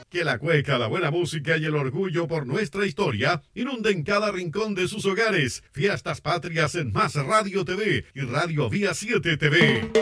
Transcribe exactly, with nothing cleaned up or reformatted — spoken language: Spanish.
Que la cueca, la buena música y el orgullo por nuestra historia inunden cada rincón de sus hogares. Fiestas Patrias en Más Radio T V y Radio Vía siete T V.